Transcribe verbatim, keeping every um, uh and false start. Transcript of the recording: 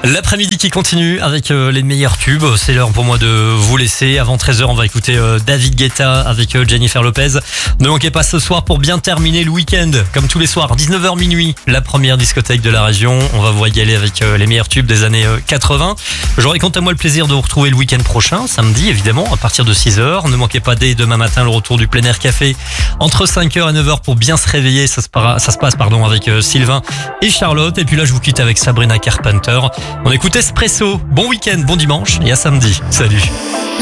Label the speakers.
Speaker 1: L'après-midi qui continue avec euh, les meilleurs tubes. C'est l'heure pour moi de vous laisser. Avant treize heures, on va écouter euh, David Guetta avec euh, Jennifer Lopez. Ne manquez pas ce soir pour bien terminer le week-end. Comme tous les soirs, dix-neuf heures minuit, la première discothèque de la région. On va vous régaler avec euh, les meilleurs tubes des années euh, quatre-vingts. J'aurai quant à moi le plaisir de vous retrouver le week-end prochain, samedi évidemment, à partir de six heures. Ne manquez pas dès demain matin le retour du plein air café entre cinq heures et neuf heures pour bien se réveiller. Ça se, para... ça se passe pardon, avec euh, Sylvain et Charlotte. Et puis là, je vous quitte avec Sabrina Carpenter. On écoute Espresso. Bon week-end, bon dimanche et à samedi. Salut.